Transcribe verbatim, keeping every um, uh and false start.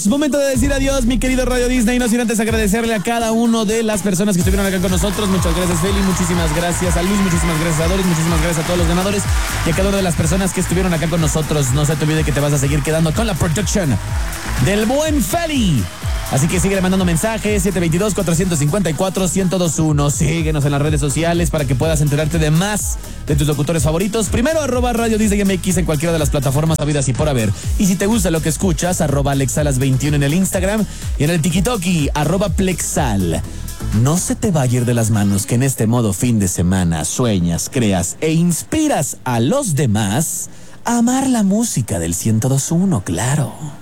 Es momento de decir adiós, mi querido Radio Disney, no sin antes agradecerle a cada uno de las personas que estuvieron acá con nosotros. Muchas gracias, Feli, muchísimas gracias a Luis, muchísimas gracias a Doris, muchísimas gracias a todos los ganadores y a cada una de las personas que estuvieron acá con nosotros. No se te olvide que te vas a seguir quedando con la production del buen Feli. Así que sigue mandando mensajes, siete dos dos, cuatro cinco cuatro, uno cero dos uno. Síguenos en las redes sociales para que puedas enterarte de más de tus locutores favoritos. Primero, arroba Radio Disney M X en cualquiera de las plataformas habidas y por haber. Y si te gusta lo que escuchas, arroba Alexalas veintiuno en el Instagram y en el TikToki, arroba Plexal. No se te va a ir de las manos que en este modo fin de semana sueñas, creas e inspiras a los demás a amar la música del ciento dos punto uno, claro.